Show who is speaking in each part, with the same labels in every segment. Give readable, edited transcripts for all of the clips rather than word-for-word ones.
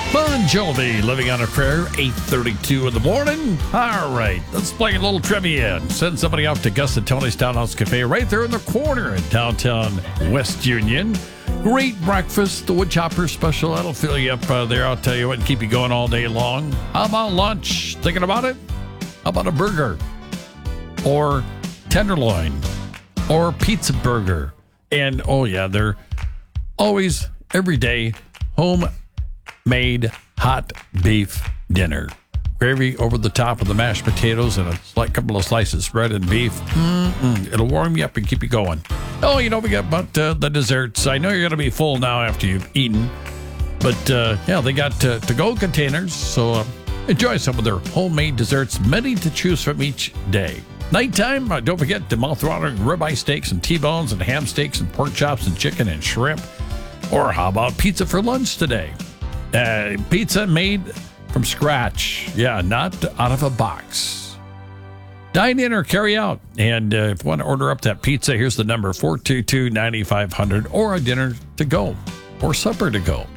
Speaker 1: Bon Jovi, Living on a Prayer, 8:32 in the morning. All right, let's play a little trivia and send somebody out to Gus and Tony's Townhouse Cafe right there in the corner in downtown West Union. Great breakfast, the wood chopper special. That'll fill you up there, I'll tell you what, and keep you going all day long. How about lunch? Thinking about it? How about a burger? Or tenderloin? Or pizza burger? And, oh yeah, they're always, every day, homemade hot beef dinner. Gravy over the top of the mashed potatoes and a couple of slices of bread and beef. It'll warm you up and keep you going. Oh, we got about the desserts. I know you're going to be full now after you've eaten. But, they got to-go containers. So enjoy some of their homemade desserts, many to choose from each day. Nighttime, don't forget the mouth-watering ribeye steaks and T-bones and ham steaks and pork chops and chicken and shrimp. Or how about pizza for lunch today? Pizza made from scratch. Yeah, not out of a box. Dine in or carry out. And if you want to order up that pizza, here's the number, 422-9500, or a dinner to go or supper to go.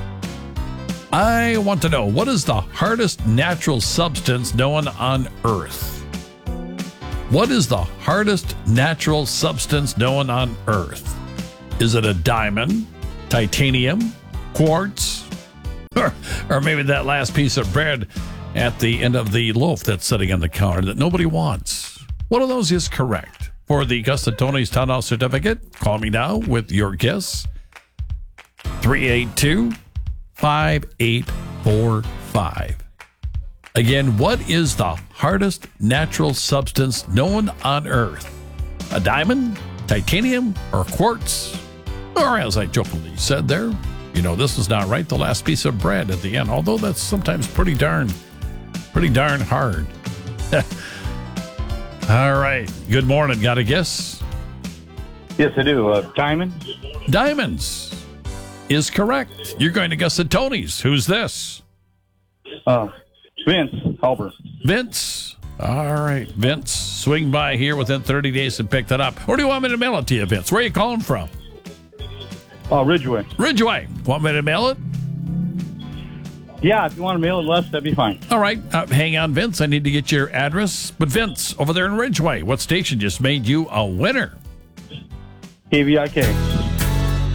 Speaker 1: I want to know, what is the hardest natural substance known on Earth? What is the hardest natural substance known on Earth? Is it a diamond, titanium, quartz, or maybe that last piece of bread at the end of the loaf that's sitting on the counter that nobody wants? One of those is correct. For the Gus and Tony's Townhouse Certificate, call me now with your guess. 382-5845. Again, what is the hardest natural substance known on Earth? A diamond, titanium, or quartz? Or as I jokingly said there, this is not right, the last piece of bread at the end, although that's sometimes pretty darn hard. All right. Good morning. Got a guess?
Speaker 2: Yes, I do. Diamond?
Speaker 1: Diamonds is correct. You're going to Gus and Tony's. Who's this?
Speaker 2: Vince Halber.
Speaker 1: Vince. All right, Vince. Swing by here within 30 days and pick that up. Or do you want me to mail it to you, Vince? Where are you calling from?
Speaker 2: Ridgeway.
Speaker 1: Ridgeway. Want me to mail it?
Speaker 2: Yeah, if you want to mail it less, that'd be fine.
Speaker 1: All right. Hang on, Vince. I need to get your address. But, Vince, over there in Ridgeway, what station just made you a winner?
Speaker 2: KVIK.